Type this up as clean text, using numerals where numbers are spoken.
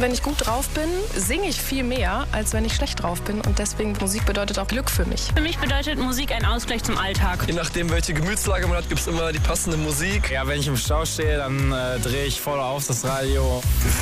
Wenn ich gut drauf bin, singe ich viel mehr, als wenn ich schlecht drauf bin. Und deswegen, Musik bedeutet auch Glück für mich. Für mich bedeutet Musik ein Ausgleich zum Alltag. Je nachdem, welche Gemütslage man hat, gibt es immer die passende Musik. Ja, wenn ich im Stau stehe, dann drehe ich voll auf das Radio.